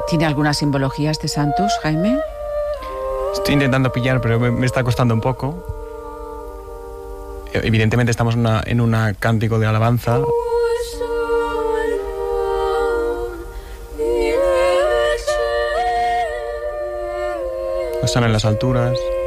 ¿Tiene alguna simbología este Santus, Jaime? Estoy intentando pillar, pero me está costando un poco. Evidentemente estamos en un cántico de alabanza. Están en las alturas.